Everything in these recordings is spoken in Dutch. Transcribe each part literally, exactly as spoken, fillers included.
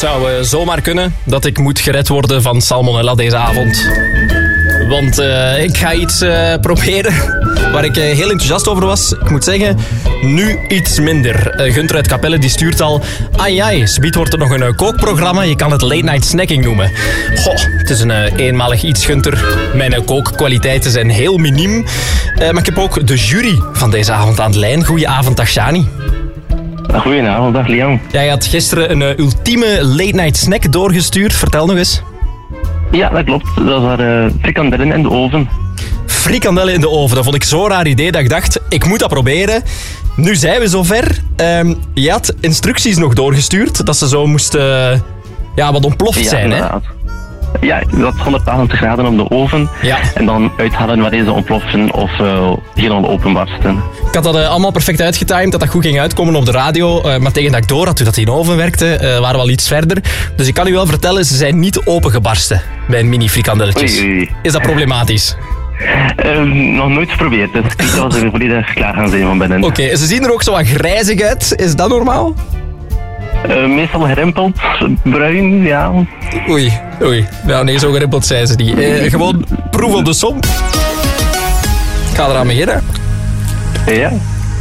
zou uh, zomaar kunnen dat ik moet gered worden van salmonella deze avond. Want uh, ik ga iets uh, proberen waar ik uh, heel enthousiast over was. Ik moet zeggen, nu iets minder. Uh, Gunther uit Capelle die stuurt al... Ai ai, subiet wordt er nog een uh, kookprogramma. Je kan het late night snacking noemen. Goh, het is een uh, eenmalig iets, Gunther. Mijn uh, kookkwaliteiten zijn heel miniem. Uh, maar ik heb ook de jury van deze avond aan de lijn. Goedenavond, dag Shani. Goedenavond, dag Leon. Jij had gisteren een uh, ultieme late night snack doorgestuurd. Vertel nog eens. Ja, dat klopt. Dat waren uh, frikandellen in de oven. Frikandellen in de oven, dat vond ik zo'n raar idee dat ik dacht, ik moet dat proberen. Nu zijn we zover. Um, je had instructies nog doorgestuurd, dat ze zo moesten, uh, ja, wat ontploft ja, zijn, inderdaad. Hè? Ja, dat honderdtachtig graden op de oven. Ja. En dan uithalen wanneer ze ontploffen of uh, helemaal openbarsten. Ik had dat uh, allemaal perfect uitgetimed, dat dat goed ging uitkomen op de radio. Uh, maar tegen dat ik door had, toen dat in de oven werkte, uh, waren we al iets verder. Dus ik kan u wel vertellen, ze zijn niet opengebarsten bij een mini frikandelletjes. Oei, oei. Is dat problematisch? Uh, nog nooit geprobeerd. Dus ik zal ze volledig klaar gaan zijn van binnen. Oké, okay, ze zien er ook zo wat grijzig uit. Is dat normaal? Uh, meestal gerimpeld, bruin, ja. Oei, oei. Nou nee, zo gerimpeld zijn ze niet. Uh, gewoon proef op de som. Ik ga eraan beginnen. Ja.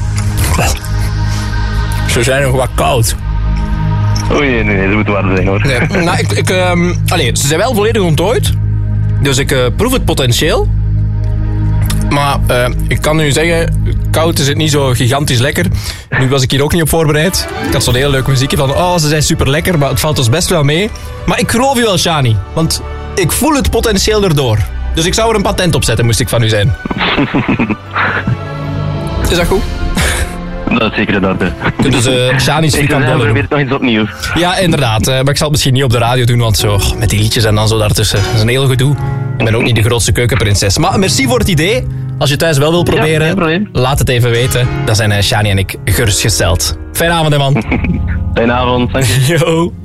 Ze zijn nog wat koud. Oei, nee, nee, ze moeten warm zijn hoor. Nee, nou, ik, ik, um, allez, ze zijn wel volledig onttooid. Dus ik uh, proef het potentieel. Maar uh, ik kan nu zeggen, koud is het niet zo gigantisch lekker. Nu was ik hier ook niet op voorbereid. Ik had zo'n hele leuke muziekje van, oh, ze zijn super lekker, maar het valt ons best wel mee. Maar ik geloof u wel, Shani, want ik voel het potentieel erdoor. Dus ik zou er een patent op zetten, moest ik van u zijn. Is dat goed? Dat is zeker dat. Dus uh, Shani's frikandellen. Ik probeer het nog eens opnieuw. Ja, inderdaad. Uh, maar ik zal het misschien niet op de radio doen, want zo, met die liedjes en dan zo daartussen. Dat is een heel gedoe. Ik ben ook niet de grootste keukenprinses. Maar merci voor het idee. Als je thuis wel wil proberen, ja, laat het even weten. Dan zijn uh, Shani en ik gerustgesteld. Fijne avond, hè, man. Fijne avond, dank je. Yo.